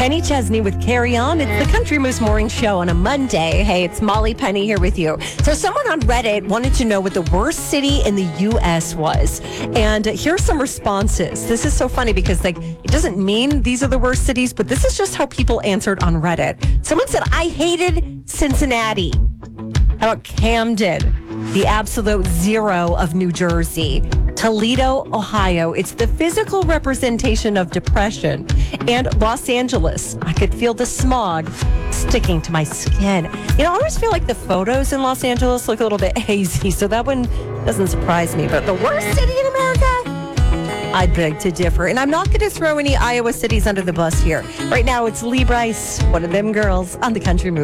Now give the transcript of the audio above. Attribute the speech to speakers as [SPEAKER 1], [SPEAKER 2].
[SPEAKER 1] Kenny Chesney with Carry On. It's the Country Moose Morning Show on a Monday. Hey, it's Molly Penny here with you. So someone on Reddit wanted to know what the worst city in the U.S. was. And here's some responses. This is so funny because it doesn't mean these are the worst cities, but this is just how people answered on Reddit. Someone said, I hated Cincinnati. How about Camden? The absolute zero of New Jersey. Toledo, Ohio. It's the physical representation of depression. And Los Angeles. I could feel the smog sticking to my skin. I always feel like the photos in Los Angeles look a little bit hazy, so that one doesn't surprise me. But the worst city in America? I'd beg to differ. And I'm not going to throw any Iowa cities under the bus here. Right now, it's Lee Bryce, one of them girls on the Country Move.